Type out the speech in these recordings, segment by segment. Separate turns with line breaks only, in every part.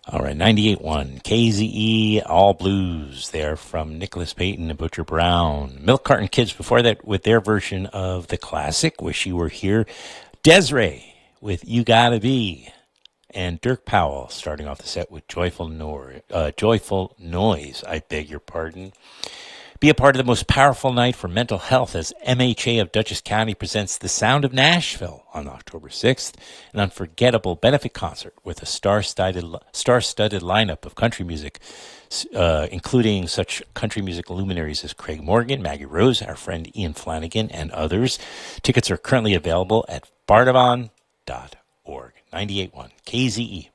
All right, 98.1 KZE, All Blues there from Nicholas Payton and Butcher Brown. Milk Carton Kids before that with their version of the classic, Wish You Were Here. Desiree with You Gotta Be. And Dirk Powell starting off the set with Joyful Noise, I beg your pardon. Be a part of the most powerful night for mental health as MHA of Dutchess County presents The Sound of Nashville on October 6th, an unforgettable benefit concert with a star-studded lineup of country music, including such country music luminaries as Craig Morgan, Maggie Rose, our friend Ian Flanagan, and others. Tickets are currently available at bardavon.org. 98.1 KZE.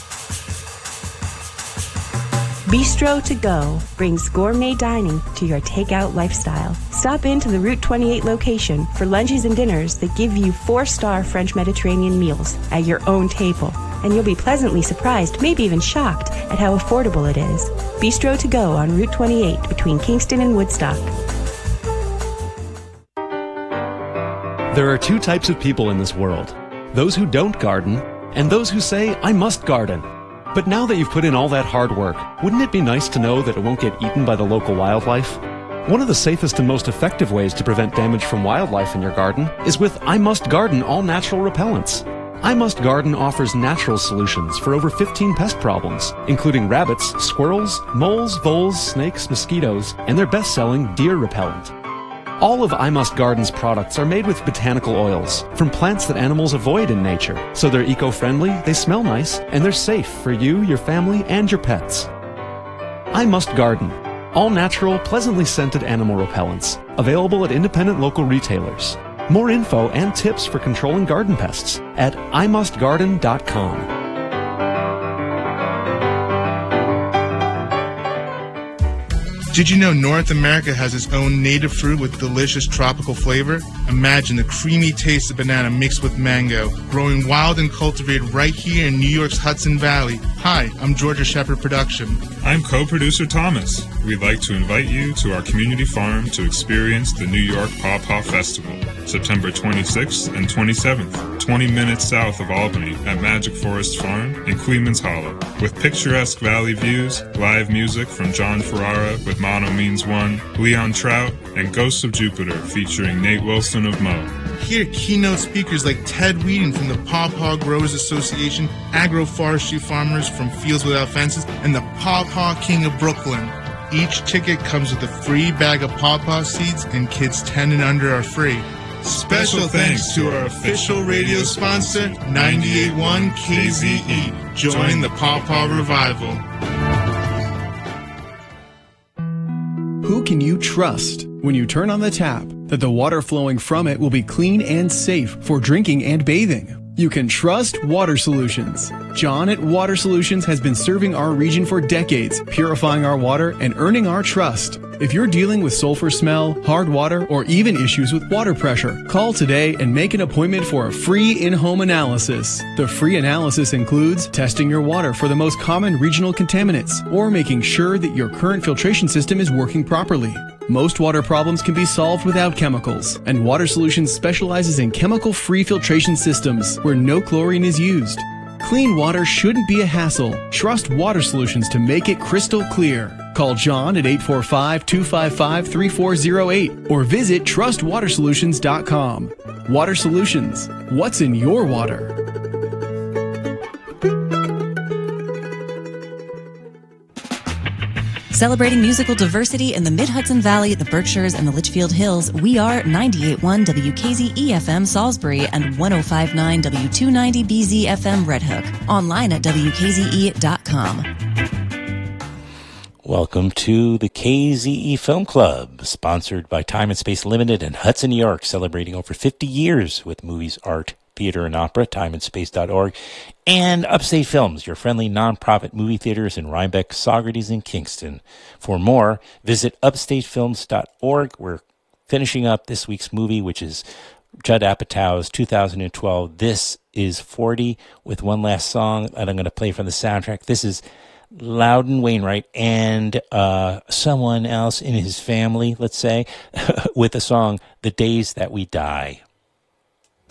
Bistro to Go brings gourmet dining to your takeout lifestyle. Stop into the Route 28 location for lunches and dinners that give you 4-star French Mediterranean meals at your own table. And you'll be pleasantly surprised, maybe even shocked, at how affordable it is. Bistro to Go on Route 28 between Kingston and Woodstock.
There are two types of people in this world. Those who don't garden, and those who say, I must garden. But now that you've put in all that hard work, wouldn't it be nice to know that it won't get eaten by the local wildlife? One of the safest and most effective ways to prevent damage from wildlife in your garden is with I Must Garden all-natural repellents. I Must Garden offers natural solutions for over 15 pest problems, including rabbits, squirrels, moles, voles, snakes, mosquitoes, and their best-selling deer repellent. All of I Must Garden's products are made with botanical oils from plants that animals avoid in nature, so they're eco-friendly, they smell nice, and they're safe for you, your family, and your pets. I Must Garden. All natural, pleasantly scented animal repellents, available at independent local retailers. More info and tips for controlling garden pests at imustgarden.com.
Did you know North America has its own native fruit with delicious tropical flavor? Imagine the creamy taste of banana mixed with mango, growing wild and cultivated right here in New York's Hudson Valley. Hi, I'm Georgia Shepherd Production.
I'm co-producer Thomas. We'd like to invite you to our community farm to experience the New York Paw Paw Festival, September 26th and 27th, 20 minutes south of Albany at Magic Forest Farm in Queens Hollow. With picturesque valley views, live music from John Ferrara with Mono Means One, Leon Trout, and Ghosts of Jupiter featuring Nate Wilson of Mo.
Hear keynote speakers like Ted Whedon from the Paw Paw Growers Association, agroforestry farmers from Fields Without Fences, and the Paw Paw King of Brooklyn. Each ticket comes with a free bag of Paw Paw seeds, and kids 10 and under are free. Special thanks to our official radio sponsor, 98.1 KZE. Join the Paw Paw Revival.
Who can you trust when you turn on the tap that the water flowing from it will be clean and safe for drinking and bathing? You can trust Water Solutions. John at Water Solutions has been serving our region for decades, purifying our water and earning our trust. If you're dealing with sulfur smell, hard water, or even issues with water pressure, call today and make an appointment for a free in-home analysis. The free analysis includes testing your water for the most common regional contaminants or making sure that your current filtration system is working properly. Most water problems can be solved without chemicals, and Water Solutions specializes in chemical-free filtration systems where no chlorine is used. Clean water shouldn't be a hassle. Trust Water Solutions to make it crystal clear. Call John at 845-255-3408 or visit trustwatersolutions.com. Water Solutions. What's in your water?
Celebrating musical diversity in the Mid-Hudson Valley, the Berkshires, and the Litchfield Hills, we are 98.1 WKZE-FM Salisbury and 105.9 W290BZ-FM Red Hook. Online at WKZE.com.
Welcome to the KZE Film Club, sponsored by Time and Space Limited and Hudson, New York, celebrating over 50 years with movies, art, theater, and opera, timeandspace.org, and Upstate Films, your friendly nonprofit movie theaters in Rhinebeck, Saugerties, and Kingston. For more, visit upstatefilms.org. We're finishing up this week's movie, which is Judd Apatow's 2012 This Is 40, with one last song that I'm going to play from the soundtrack. This is Loudon Wainwright and someone else in his family, let's say, with the song The Days That We Die.